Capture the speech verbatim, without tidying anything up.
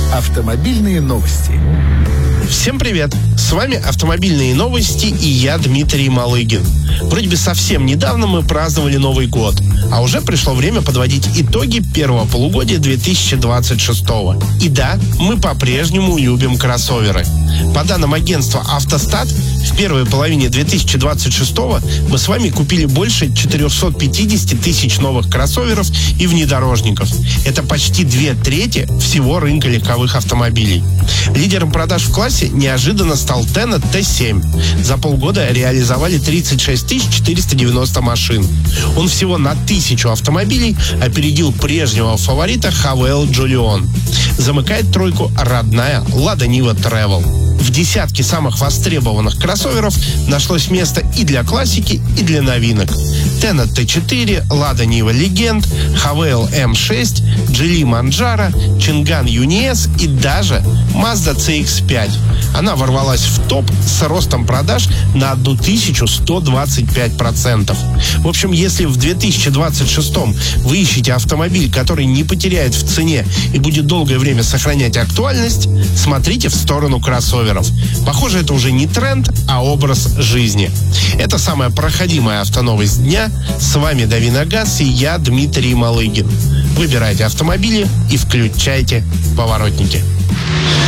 Автомобильные новости. Всем привет! С вами «Автомобильные новости» и я, Дмитрий Малыгин. Вроде бы совсем недавно мы праздновали Новый год, а уже пришло время подводить итоги первого полугодия две тысячи двадцать шестого. И да, мы по-прежнему любим кроссоверы. По данным агентства «Автостат», в первой половине две тысячи двадцать шестого мы с вами купили больше четыреста пятьдесят тысяч новых кроссоверов и внедорожников. Это почти две трети всего рынка легковых автомобилей. Лидером продаж в классе неожиданно стал Tennet Т семь. За полгода реализовали тридцать шесть тысяч четыреста девяносто машин. Он всего на тысячу автомобилей опередил прежнего фаворита Хавейл Джолион. Замыкает тройку родная Lada Niva Travel. В десятке самых востребованных кроссоверов нашлось место и для классики, и для новинок. Tennet Т четыре, Lada Niva Legend, Хавейл М шесть, Geely Manjaro, Changan Юниэс и даже Mazda Ц Икс пять. Она ворвалась в топ с ростом продаж на тысячу сто двадцать пять процентов. В общем, если в две тысячи двадцать шестом вы ищете автомобиль, который не потеряет в цене и будет долгое время сохранять актуальность, смотрите в сторону кроссоверов. Похоже, это уже не тренд, а образ жизни. Это самая проходимая автоновость дня. С вами Дави на газ и я, Дмитрий Малыгин. Выбирайте автомобили и включайте поворотники.